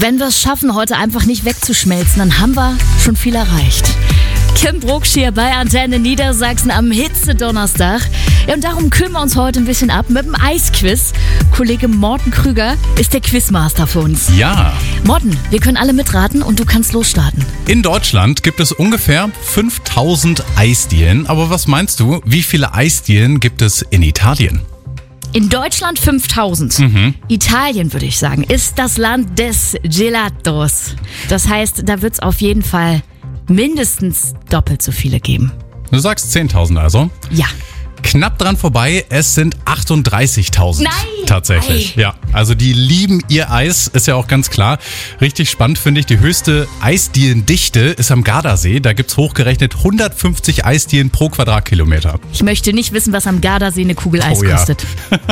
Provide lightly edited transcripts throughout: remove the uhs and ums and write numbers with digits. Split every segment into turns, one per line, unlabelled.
Wenn wir es schaffen, heute einfach nicht wegzuschmelzen, dann haben wir schon viel erreicht. Kim Brucksch hier bei Antenne Niedersachsen am Hitze-Donnerstag. Ja, und darum kühlen wir uns heute ein bisschen ab mit dem Eisquiz. Kollege Morten Krüger ist der Quizmaster für uns.
Ja.
Morten, wir können alle mitraten und du kannst losstarten.
In Deutschland gibt es ungefähr 5000 Eisdielen. Aber was meinst du, wie viele Eisdielen gibt es in Italien?
In Deutschland 5000. Italien, würde ich sagen, ist das Land des Gelatos. Das heißt, da wird es auf jeden Fall mindestens doppelt so viele geben.
Du sagst 10.000 also?
Ja.
Knapp dran vorbei, es sind 38.000.
Nein!
Tatsächlich, ja. Also die lieben ihr Eis, ist ja auch ganz klar. Richtig spannend finde ich, die höchste Eisdielendichte ist am Gardasee. Da gibt's hochgerechnet 150 Eisdielen pro Quadratkilometer.
Ich möchte nicht wissen, was am Gardasee eine Kugel Eis kostet.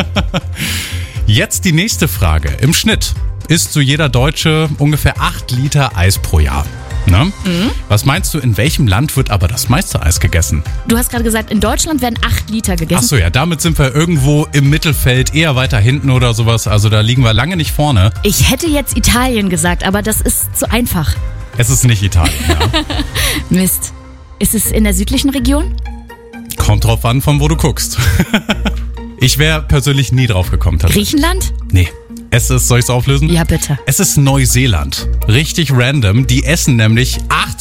Jetzt die nächste Frage. Im Schnitt isst so jeder Deutsche ungefähr 8 Liter Eis pro Jahr. Ne? Was meinst du, in welchem Land wird aber das meiste Eis gegessen?
Du hast gerade gesagt, in Deutschland werden 8 Liter gegessen.
Achso, ja, damit sind wir irgendwo im Mittelfeld, eher weiter hinten oder sowas. Also da liegen wir lange nicht vorne.
Ich hätte jetzt Italien gesagt, aber das ist zu einfach.
Es ist nicht Italien, ja.
Mist. Ist es in der südlichen Region?
Kommt drauf an, von wo du guckst. Ich wäre persönlich nie drauf gekommen.
Griechenland?
Nee. Soll ich es auflösen?
Ja, bitte.
Es ist Neuseeland. Richtig random. Die essen nämlich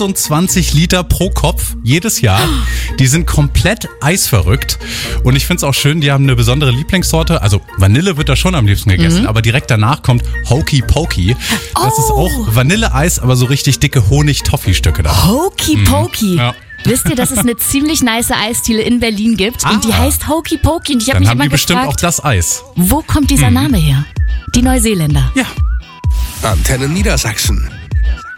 28 Liter pro Kopf jedes Jahr. Die sind komplett eisverrückt. Und ich finde es auch schön, die haben eine besondere Lieblingssorte. Also Vanille wird da schon am liebsten gegessen, aber direkt danach kommt Hokey Pokey. Das ist auch Vanilleeis, aber so richtig dicke Honig-Toffee-Stücke da.
Hokey Pokey?
Ja.
Wisst ihr, dass es eine ziemlich nice Eisdiele in Berlin gibt? Und die heißt Hokey Pokey. Und ich habe mich
Dann haben
immer
die bestimmt
gefragt,
auch das Eis.
wo kommt dieser Name her? Die Neuseeländer.
Ja.
Antenne Niedersachsen.